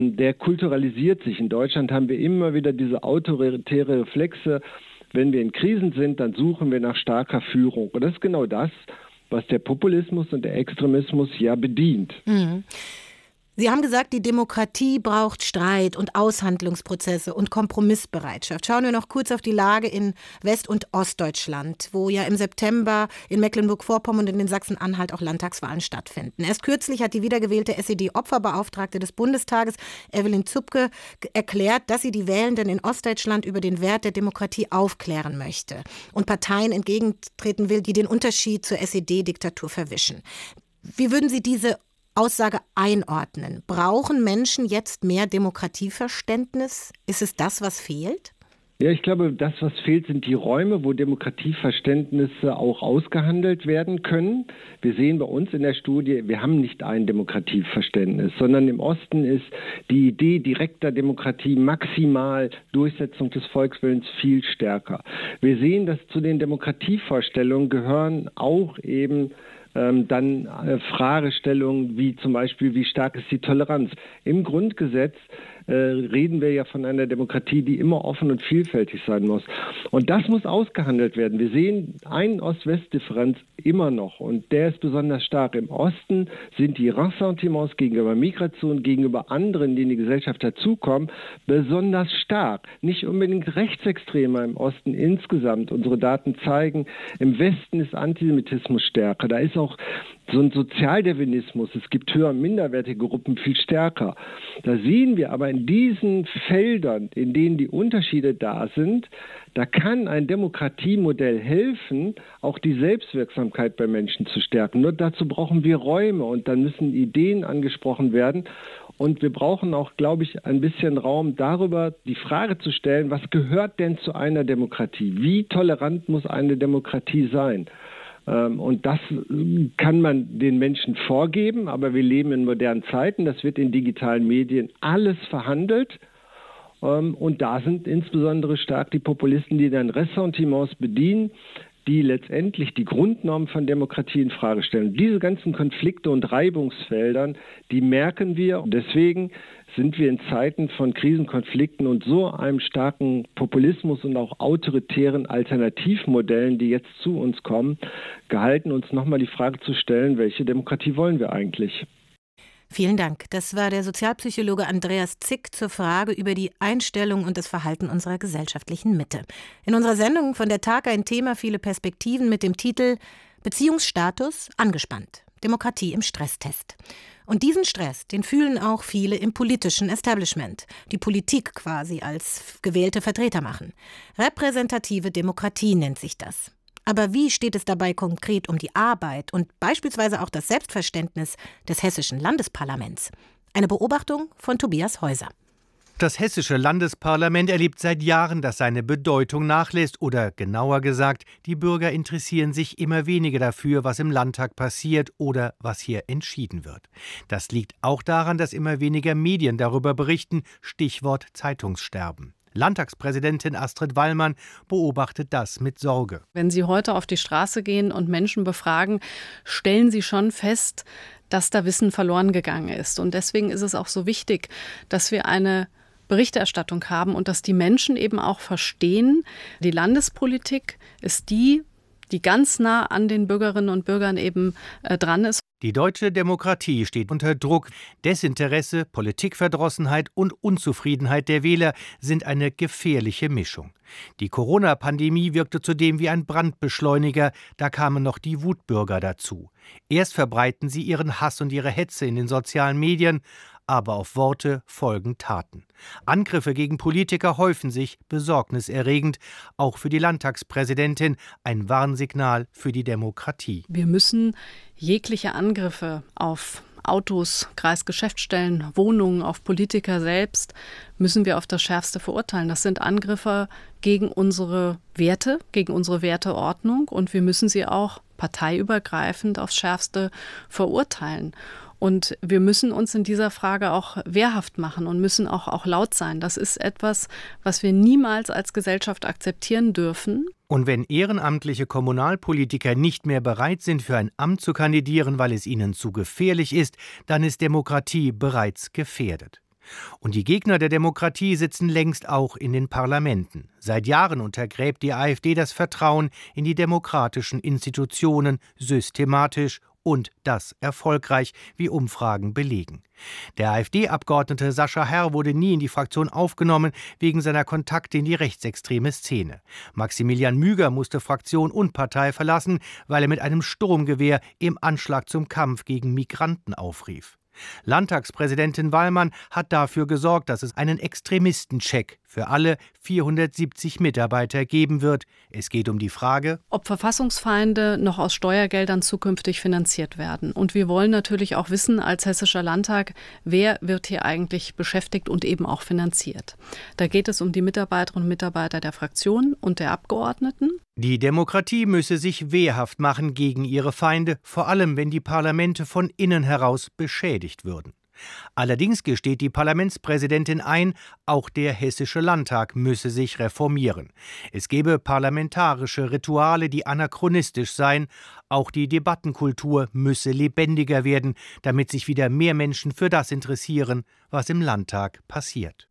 der kulturalisiert sich. In Deutschland haben wir immer wieder diese autoritäre Reflexe. Wenn wir in Krisen sind, dann suchen wir nach starker Führung. Und das ist genau das, was der Populismus und der Extremismus ja bedient. Mhm. Sie haben gesagt, die Demokratie braucht Streit und Aushandlungsprozesse und Kompromissbereitschaft. Schauen wir noch kurz auf die Lage in West- und Ostdeutschland, wo ja im September in Mecklenburg-Vorpommern und in Sachsen-Anhalt auch Landtagswahlen stattfinden. Erst kürzlich hat die wiedergewählte SED-Opferbeauftragte des Bundestages, Evelyn Zupke, erklärt, dass sie die Wählenden in Ostdeutschland über den Wert der Demokratie aufklären möchte und Parteien entgegentreten will, die den Unterschied zur SED-Diktatur verwischen. Wie würden Sie diese Aussage einordnen? Brauchen Menschen jetzt mehr Demokratieverständnis? Ist es das, was fehlt? Ja, ich glaube, das, was fehlt, sind die Räume, wo Demokratieverständnisse auch ausgehandelt werden können. Wir sehen bei uns in der Studie, wir haben nicht ein Demokratieverständnis, sondern im Osten ist die Idee direkter Demokratie, maximal Durchsetzung des Volkswillens viel stärker. Wir sehen, dass zu den Demokratievorstellungen gehören auch eben dann Fragestellungen wie zum Beispiel, wie stark ist die Toleranz? Im Grundgesetz reden wir ja von einer Demokratie, die immer offen und vielfältig sein muss. Und das muss ausgehandelt werden. Wir sehen einen Ost-West-Differenz immer noch und der ist besonders stark. Im Osten sind die Ressentiments gegenüber Migration, gegenüber anderen, die in die Gesellschaft dazukommen, besonders stark. Nicht unbedingt Rechtsextreme im Osten insgesamt. Unsere Daten zeigen, im Westen ist Antisemitismus stärker. Da ist auch so ein Sozialdarwinismus, es gibt höher- und minderwertige Gruppen viel stärker. Da sehen wir aber in diesen Feldern, in denen die Unterschiede da sind, da kann ein Demokratiemodell helfen, auch die Selbstwirksamkeit bei Menschen zu stärken. Nur dazu brauchen wir Räume und dann müssen Ideen angesprochen werden. Und wir brauchen auch, glaube ich, ein bisschen Raum darüber, die Frage zu stellen, was gehört denn zu einer Demokratie? Wie tolerant muss eine Demokratie sein? Und das kann man den Menschen vorgeben, aber wir leben in modernen Zeiten, das wird in digitalen Medien alles verhandelt. Und da sind insbesondere stark die Populisten, die dann Ressentiments bedienen, die letztendlich die Grundnormen von Demokratie in Frage stellen. Diese ganzen Konflikte und Reibungsfeldern, die merken wir. Und deswegen sind wir in Zeiten von Krisenkonflikten und so einem starken Populismus und auch autoritären Alternativmodellen, die jetzt zu uns kommen, gehalten, uns nochmal die Frage zu stellen, welche Demokratie wollen wir eigentlich? Vielen Dank. Das war der Sozialpsychologe Andreas Zick zur Frage über die Einstellung und das Verhalten unserer gesellschaftlichen Mitte. In unserer Sendung von der Tag ein Thema, viele Perspektiven mit dem Titel Beziehungsstatus angespannt. Demokratie im Stresstest. Und diesen Stress, den fühlen auch viele im politischen Establishment, die Politik quasi als gewählte Vertreter machen. Repräsentative Demokratie nennt sich das. Aber wie steht es dabei konkret um die Arbeit und beispielsweise auch das Selbstverständnis des hessischen Landesparlaments? Eine Beobachtung von Tobias Häuser. Das hessische Landesparlament erlebt seit Jahren, dass seine Bedeutung nachlässt oder genauer gesagt, die Bürger interessieren sich immer weniger dafür, was im Landtag passiert oder was hier entschieden wird. Das liegt auch daran, dass immer weniger Medien darüber berichten, Stichwort Zeitungssterben. Landtagspräsidentin Astrid Wallmann beobachtet das mit Sorge. Wenn Sie heute auf die Straße gehen und Menschen befragen, stellen Sie schon fest, dass da Wissen verloren gegangen ist. Und deswegen ist es auch so wichtig, dass wir eine Berichterstattung haben und dass die Menschen eben auch verstehen, die Landespolitik ist die ganz nah an den Bürgerinnen und Bürgern eben dran ist. Die deutsche Demokratie steht unter Druck. Desinteresse, Politikverdrossenheit und Unzufriedenheit der Wähler sind eine gefährliche Mischung. Die Corona-Pandemie wirkte zudem wie ein Brandbeschleuniger, da kamen noch die Wutbürger dazu. Erst verbreiten sie ihren Hass und ihre Hetze in den sozialen Medien, aber auf Worte folgen Taten. Angriffe gegen Politiker häufen sich, besorgniserregend, auch für die Landtagspräsidentin ein Warnsignal für die Demokratie. Wir müssen jegliche Angriffe auf Autos, Kreisgeschäftsstellen, Wohnungen, auf Politiker selbst, müssen wir auf das Schärfste verurteilen. Das sind Angriffe gegen unsere Werte, gegen unsere Werteordnung und wir müssen sie auch parteiübergreifend aufs Schärfste verurteilen. Und wir müssen uns in dieser Frage auch wehrhaft machen und müssen auch laut sein. Das ist etwas, was wir niemals als Gesellschaft akzeptieren dürfen. Und wenn ehrenamtliche Kommunalpolitiker nicht mehr bereit sind, für ein Amt zu kandidieren, weil es ihnen zu gefährlich ist, dann ist Demokratie bereits gefährdet. Und die Gegner der Demokratie sitzen längst auch in den Parlamenten. Seit Jahren untergräbt die AfD das Vertrauen in die demokratischen Institutionen systematisch und das erfolgreich, wie Umfragen belegen. Der AfD-Abgeordnete Sascha Herr wurde nie in die Fraktion aufgenommen, wegen seiner Kontakte in die rechtsextreme Szene. Maximilian Müger musste Fraktion und Partei verlassen, weil er mit einem Sturmgewehr im Anschlag zum Kampf gegen Migranten aufrief. Landtagspräsidentin Wallmann hat dafür gesorgt, dass es einen Extremistencheck für alle 470 Mitarbeiter geben wird. Es geht um die Frage, ob Verfassungsfeinde noch aus Steuergeldern zukünftig finanziert werden. Und wir wollen natürlich auch wissen, als Hessischer Landtag, wer wird hier eigentlich beschäftigt und eben auch finanziert. Da geht es um die Mitarbeiterinnen und Mitarbeiter der Fraktion und der Abgeordneten. Die Demokratie müsse sich wehrhaft machen gegen ihre Feinde, vor allem wenn die Parlamente von innen heraus beschädigt würden. Allerdings gesteht die Parlamentspräsidentin ein, auch der Hessische Landtag müsse sich reformieren. Es gebe parlamentarische Rituale, die anachronistisch seien. Auch die Debattenkultur müsse lebendiger werden, damit sich wieder mehr Menschen für das interessieren, was im Landtag passiert.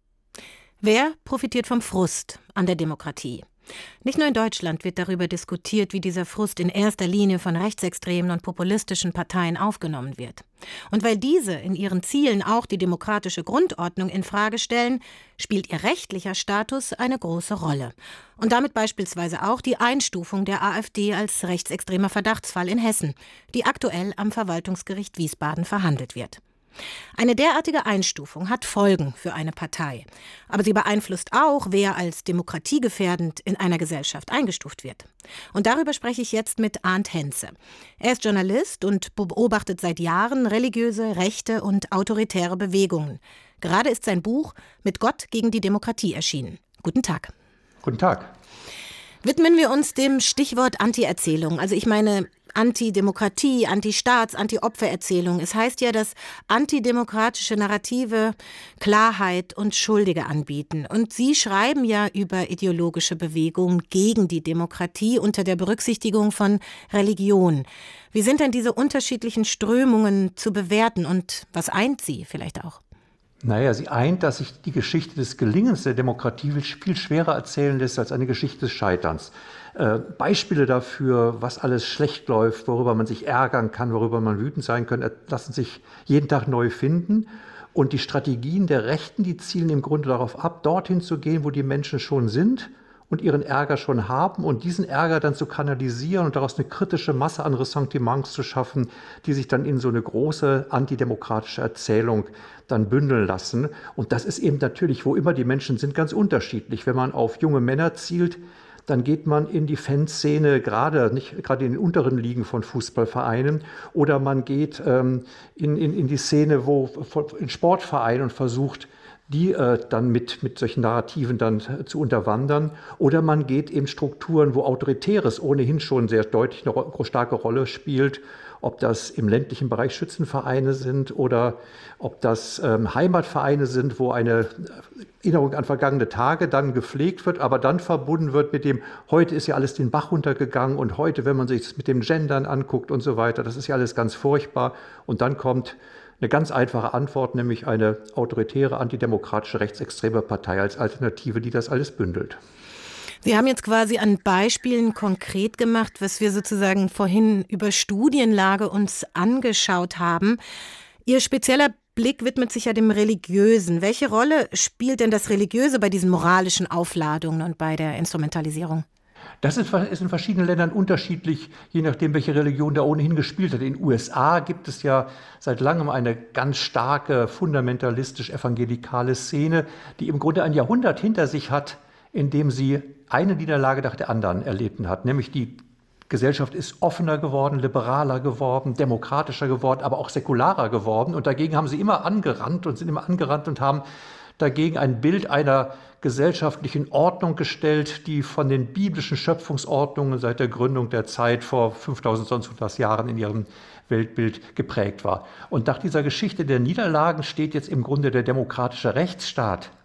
Wer profitiert vom Frust an der Demokratie? Nicht nur in Deutschland wird darüber diskutiert, wie dieser Frust in erster Linie von rechtsextremen und populistischen Parteien aufgenommen wird. Und weil diese in ihren Zielen auch die demokratische Grundordnung in Frage stellen, spielt ihr rechtlicher Status eine große Rolle. Und damit beispielsweise auch die Einstufung der AfD als rechtsextremer Verdachtsfall in Hessen, die aktuell am Verwaltungsgericht Wiesbaden verhandelt wird. Eine derartige Einstufung hat Folgen für eine Partei. Aber sie beeinflusst auch, wer als demokratiegefährdend in einer Gesellschaft eingestuft wird. Und darüber spreche ich jetzt mit Arndt Henze. Er ist Journalist und beobachtet seit Jahren religiöse, rechte und autoritäre Bewegungen. Gerade ist sein Buch »Mit Gott gegen die Demokratie« erschienen. Guten Tag. Guten Tag. Widmen wir uns dem Stichwort Anti-Erzählung. Also ich meine Antidemokratie, Antistaats-, Anti-Opfer-Erzählung. Es heißt ja, dass antidemokratische Narrative Klarheit und Schuldige anbieten. Und Sie schreiben ja über ideologische Bewegungen gegen die Demokratie unter der Berücksichtigung von Religion. Wie sind denn diese unterschiedlichen Strömungen zu bewerten und was eint sie vielleicht auch? Naja, sie eint, dass sich die Geschichte des Gelingens der Demokratie viel schwerer erzählen lässt als eine Geschichte des Scheiterns. Beispiele dafür, was alles schlecht läuft, worüber man sich ärgern kann, worüber man wütend sein kann, lassen sich jeden Tag neu finden. Und die Strategien der Rechten, die zielen im Grunde darauf ab, dorthin zu gehen, wo die Menschen schon sind und ihren Ärger schon haben und diesen Ärger dann zu kanalisieren und daraus eine kritische Masse an Ressentiments zu schaffen, die sich dann in so eine große antidemokratische Erzählung dann bündeln lassen. Und das ist eben natürlich, wo immer die Menschen sind, ganz unterschiedlich. Wenn man auf junge Männer zielt, dann geht man in die Fanszene, gerade in den unteren Ligen von Fußballvereinen, oder man geht in die Szene in Sportvereinen und versucht, die dann mit solchen Narrativen dann zu unterwandern. Oder man geht in Strukturen, wo Autoritäres ohnehin schon sehr deutlich eine starke Rolle spielt, ob das im ländlichen Bereich Schützenvereine sind oder ob das Heimatvereine sind, wo eine Erinnerung an vergangene Tage dann gepflegt wird, aber dann verbunden wird mit dem, heute ist ja alles den Bach runtergegangen und heute, wenn man sich das mit dem Gendern anguckt und so weiter, das ist ja alles ganz furchtbar. Und dann kommt eine ganz einfache Antwort, nämlich eine autoritäre, antidemokratische, rechtsextreme Partei als Alternative, die das alles bündelt. Sie haben jetzt quasi an Beispielen konkret gemacht, was wir sozusagen vorhin über Studienlage uns angeschaut haben. Ihr spezieller Blick widmet sich ja dem Religiösen. Welche Rolle spielt denn das Religiöse bei diesen moralischen Aufladungen und bei der Instrumentalisierung? Das ist in verschiedenen Ländern unterschiedlich, je nachdem, welche Religion da ohnehin gespielt hat. In den USA gibt es ja seit langem eine ganz starke, fundamentalistisch-evangelikale Szene, die im Grunde ein Jahrhundert hinter sich hat, in dem sie eine Niederlage nach der anderen erlitten hat. Nämlich die Gesellschaft ist offener geworden, liberaler geworden, demokratischer geworden, aber auch säkularer geworden. Und dagegen haben sie immer angerannt und sind immer angerannt und haben dagegen ein Bild einer gesellschaftlichen Ordnung gestellt, die von den biblischen Schöpfungsordnungen seit der Gründung der Zeit vor 5000 sonst was Jahren in ihrem Weltbild geprägt war. Und nach dieser Geschichte der Niederlagen steht jetzt im Grunde der demokratische Rechtsstaat,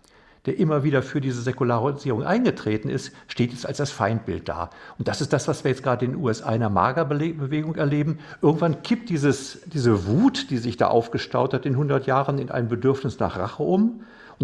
der immer wieder für diese Säkularisierung eingetreten ist, steht jetzt als das Feindbild da. Und das ist das, was wir jetzt gerade in den USA in der Magerbewegung erleben. Irgendwann kippt diese Wut, die sich da aufgestaut hat in 100 Jahren, in ein Bedürfnis nach Rache um.